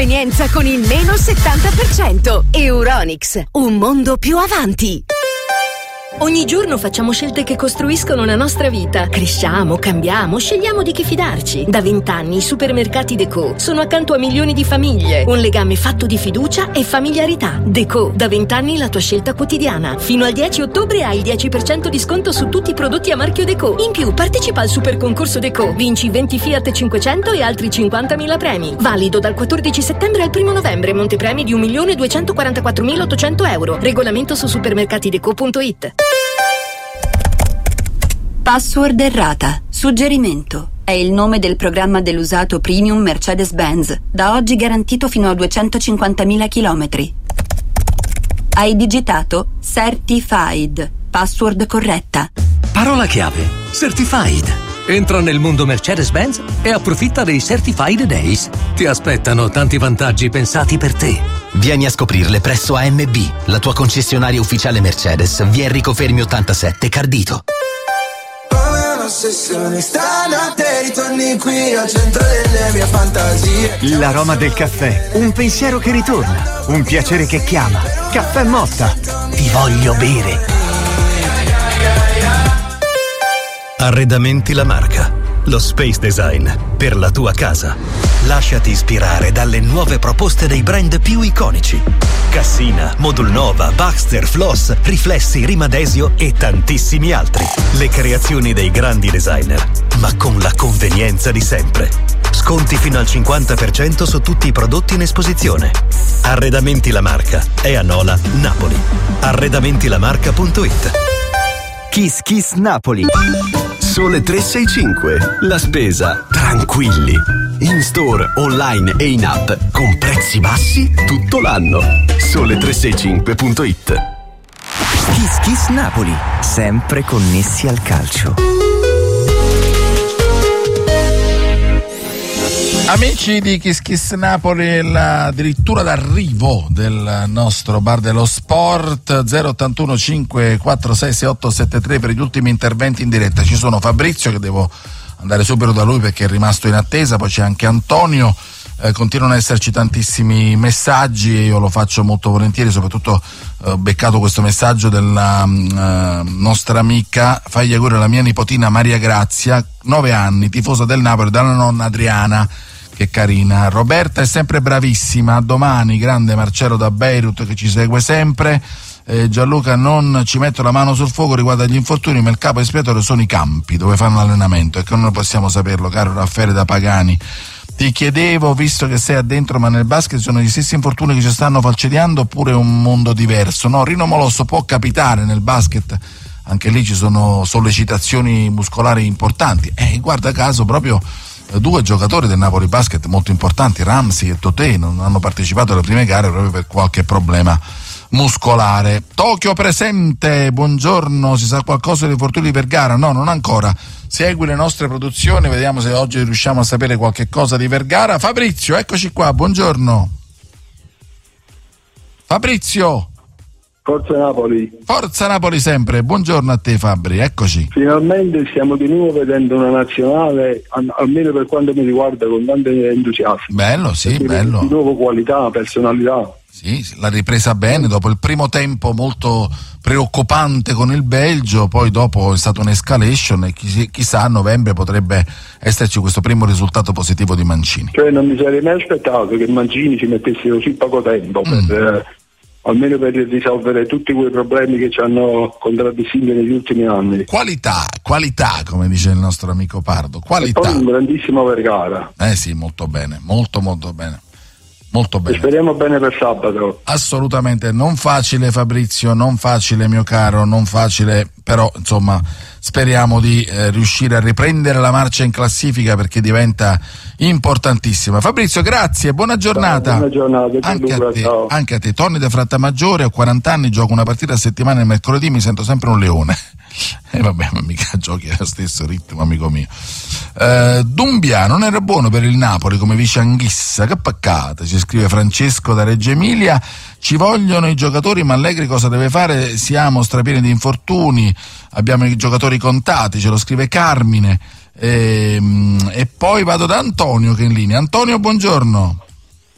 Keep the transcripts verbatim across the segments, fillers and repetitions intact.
convenienza con il meno settanta per cento. Euronics, un mondo più avanti. Ogni giorno facciamo scelte che costruiscono la nostra vita. Cresciamo, cambiamo, scegliamo di chi fidarci. Da vent'anni i supermercati Deco sono accanto a milioni di famiglie. Un legame fatto di fiducia e familiarità. Deco, da vent'anni la tua scelta quotidiana. Fino al dieci ottobre hai il dieci per cento di sconto su tutti i prodotti a marchio Deco. In più, partecipa al super concorso Deco. Vinci venti Fiat cinquecento e altri cinquantamila premi. Valido dal quattordici settembre al primo novembre. Montepremi di un milione duecentoquarantaquattromilaottocento euro. Regolamento su supermercatideco punto it. Password errata. Suggerimento. È il nome del programma dell'usato premium Mercedes-Benz, da oggi garantito fino a duecentocinquantamila chilometri. Hai digitato Certified. Password corretta. Parola chiave. Certified. Entra nel mondo Mercedes-Benz e approfitta dei Certified Days. Ti aspettano tanti vantaggi pensati per te. Vieni a scoprirle presso A M B, la tua concessionaria ufficiale Mercedes, via Enrico Fermi ottantasette, Cardito. Ossessione stanotte ritorni qui al centro delle mie fantasie. L'aroma del caffè, un pensiero che ritorna, un piacere che chiama. Caffè Motta. Ti voglio bere. Arredamenti La Marca. Lo space design per la tua casa. Lasciati ispirare dalle nuove proposte dei brand più iconici. Cassina, Modulnova, Baxter, Floss, Riflessi, Rimadesio e tantissimi altri. Le creazioni dei grandi designer, ma con la convenienza di sempre. Sconti fino al cinquanta per cento su tutti i prodotti in esposizione. Arredamenti La Marca è a Nola, Napoli. arredamentilamarca punto it. Kiss Kiss Napoli. Sole tre sei cinque. La spesa tranquilli. In store, online e in app con prezzi bassi tutto l'anno. Sole tre sei cinque punto it. Kiss Kiss Napoli, sempre connessi al calcio. Amici di Kiss Kiss Napoli, la addirittura d'arrivo del nostro bar dello sport. Zero ottantuno cinque quattro sei sei otto sette tre per gli ultimi interventi in diretta. Ci sono Fabrizio, che devo andare subito da lui perché è rimasto in attesa, poi c'è anche Antonio. Eh, continuano ad esserci tantissimi messaggi e io lo faccio molto volentieri, soprattutto ho eh, beccato questo messaggio della eh, nostra amica: fai gli auguri alla mia nipotina Maria Grazia, nove anni, tifosa del Napoli, dalla nonna Adriana. Che carina. Roberta è sempre bravissima, a domani. Grande Marcello da Beirut che ci segue sempre. eh, Gianluca: non ci metto la mano sul fuoco riguardo agli infortuni, ma il capo espiatorio sono i campi dove fanno l'allenamento, e che non possiamo saperlo, caro Raffaele da Pagani. Ti chiedevo, visto che sei addentro, ma nel basket sono gli stessi infortuni che ci stanno falcidiando oppure un mondo diverso? No, Rino Molosso, può capitare nel basket, anche lì ci sono sollecitazioni muscolari importanti, e eh, guarda caso proprio due giocatori del Napoli Basket molto importanti, Ramsey e Totè, non hanno partecipato alle prime gare proprio per qualche problema muscolare. Tokyo presente, buongiorno, si sa qualcosa dei infortuni di Vergara? No, non ancora. Segui le nostre produzioni, vediamo se oggi riusciamo a sapere qualche cosa di Vergara. Fabrizio, eccoci qua, buongiorno. Fabrizio. Forza Napoli. Forza Napoli sempre, buongiorno a te Fabri, eccoci. Finalmente stiamo di nuovo vedendo una nazionale, almeno per quanto mi riguarda, con tanto entusiasmo. Bello, sì, perché bello. Di nuovo qualità, personalità. Sì, l'ha ripresa bene dopo il primo tempo molto preoccupante con il Belgio, poi dopo è stata un'escalation e chi, chissà a novembre potrebbe esserci questo primo risultato positivo di Mancini. Cioè non mi sarei mai aspettato che Mancini ci mettesse così poco tempo mm. per... Eh, almeno per risolvere tutti quei problemi che ci hanno contraddistinto negli ultimi anni. Qualità, qualità, come dice il nostro amico Pardo, qualità. E poi un grandissimo Vergara. Eh sì, molto bene, molto molto bene. Molto bene. E speriamo bene per sabato. Assolutamente, non facile Fabrizio, non facile mio caro, non facile, però insomma speriamo di eh, riuscire a riprendere la marcia in classifica perché diventa importantissima. Fabrizio, grazie, buona giornata. Buona giornata anche, Luca, a te, ciao. anche a te. Tonni da Frattamaggiore, ho quaranta anni, gioco una partita a settimana il mercoledì, mi sento sempre un leone. E eh, vabbè, ma mica giochi allo stesso ritmo, amico mio. Uh, Dumbia non era buono per il Napoli come vice Anghissa, che peccato, ci scrive Francesco da Reggio Emilia. Ci vogliono i giocatori, ma Allegri cosa deve fare? Siamo strapieni di infortuni, abbiamo i giocatori contati, ce lo scrive Carmine. E, e poi vado da Antonio che è in linea. Antonio, buongiorno.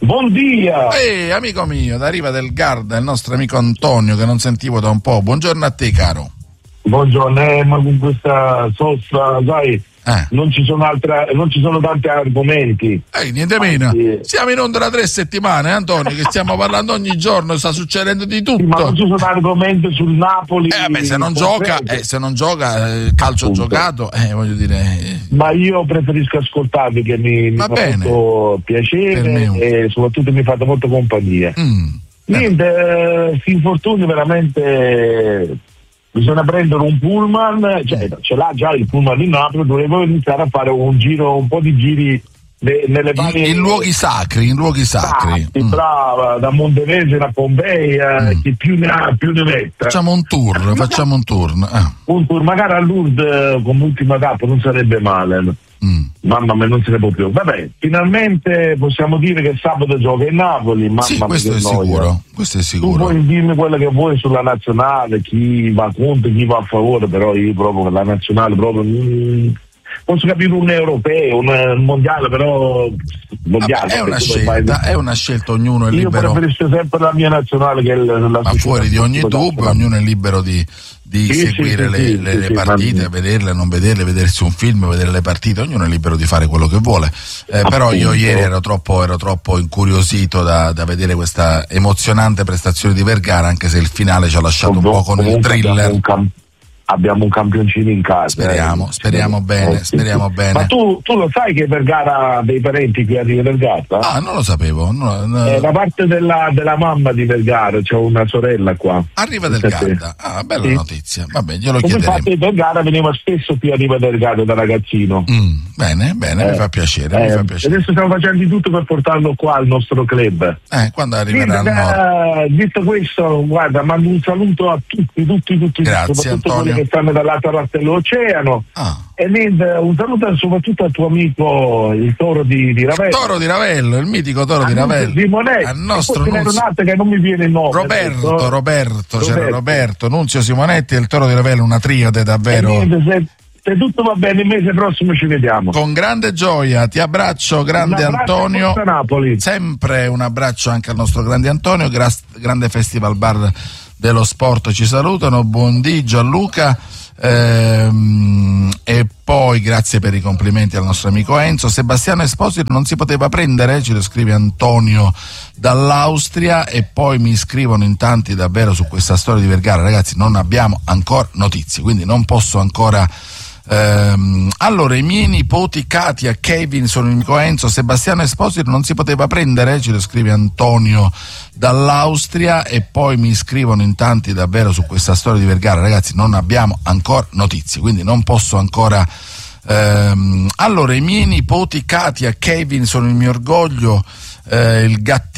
Buongiorno. Ehi, amico mio, da Riva del Garda, il nostro amico Antonio che non sentivo da un po'. Buongiorno a te, caro. Buongiorno, eh, ma con questa sosta, sai, eh. non ci sono altre, non ci sono tanti argomenti. Ehi, niente meno. Sì. Siamo in onda da tre settimane, Antonio, che stiamo parlando ogni giorno, sta succedendo di tutto. Sì, ma non ci sono argomenti sul Napoli. Eh, vabbè, se non gioca, eh, se non gioca, eh, calcio Appunto. giocato, eh, voglio dire. Eh. Ma io preferisco ascoltarvi, che mi, mi fa molto piacere e soprattutto mi fate molto compagnia. Mm. Niente, eh, si infortuni veramente. Bisogna prendere un pullman, cioè ce l'ha già il pullman di Napoli, dovevo iniziare a fare un giro, un po' di giri ne, nelle varie... In, in luoghi sacri, in luoghi sacri. Ah, mm. Brava, da Montevergine a Pompei, mm. chi più ne ha più ne metta. Facciamo un tour, facciamo un tour. Eh. Un tour, magari a Lourdes come ultima tappa non sarebbe male. Mm. Mamma mia, non se ne può più. Vabbè, finalmente possiamo dire che sabato gioca in Napoli. Mamma sì, mia, questo è sicuro. Questo è sicuro. Tu puoi dirmi quello che vuoi sulla nazionale, chi va contro, chi va a favore, però io proprio la nazionale proprio. Mm, posso capire un europeo, un mondiale, però mondiale. Vabbè, è una scelta, fai... è una scelta, ognuno è io libero. Io preferisco sempre la mia nazionale che è la, la ma fuori di ogni dubbio, ognuno è libero di di sì, seguire sì, le, sì, le, sì, le sì, partite, vederle, non vederle, vedersi un film, vedere le partite, ognuno è libero di fare quello che vuole. Eh, però io ieri ero troppo, ero troppo incuriosito da, da vedere questa emozionante prestazione di Vergara, anche se il finale ci ha lasciato un po' con il thriller. Abbiamo un campioncino in casa. Speriamo, eh. speriamo eh, bene, eh, speriamo sì. bene. Ma tu, tu lo sai che Vergara ha dei parenti qui a Riva del Garda? Ah, non lo sapevo. No, no. Eh, da parte della, della mamma di Vergara, c'è una sorella qua. A Riva del Garda? Ah, bella sì. notizia. Vabbè, glielo Come chiederemo. Infatti Vergara veniva spesso qui a Riva del Garda da ragazzino. Mm, bene, bene, eh, mi fa piacere, eh, mi fa piacere. Adesso stiamo facendo di tutto per portarlo qua al nostro club. Eh, quando arriverà sì, al nord. Eh, detto questo, guarda, mando un saluto a tutti, tutti, tutti, Grazie, soprattutto Antonio. quelli che stanno dall'altra parte dell'oceano. Ah. E niente, un saluto soprattutto al tuo amico il Toro di, di Ravello. Il Toro di Ravello, il mitico Toro a di Ravello. Simonetti, al nostro Nunzio. Un altro che non mi viene il nome. Roberto, Roberto, Roberto, c'era Roberto, Nunzio Simonetti e il Toro di Ravello, una triade davvero. E niente, se, se tutto va bene, il mese prossimo ci vediamo. Con grande gioia, ti abbraccio, grande Antonio. Napoli. Sempre un abbraccio anche al nostro grande Antonio, gra- grande Festival Bar dello Sport ci salutano. Buondì Gianluca. Ehm, e poi grazie per i complimenti al nostro amico Enzo. Sebastiano Esposito non si poteva prendere, ci lo scrive Antonio dall'Austria. E poi mi scrivono in tanti davvero su questa storia di Vergara. Ragazzi, non abbiamo ancora notizie, quindi non posso ancora ehm, allora i miei nipoti Katia e Kevin sono il amico Enzo. Sebastiano Esposito non si poteva prendere, ci lo scrive Antonio dall'Austria. E poi mi scrivono in tanti davvero su questa storia di Vergara. Ragazzi, non abbiamo ancora notizie, quindi non posso ancora ehm, allora i miei nipoti Katia e Kevin sono il mio orgoglio, eh, il gattino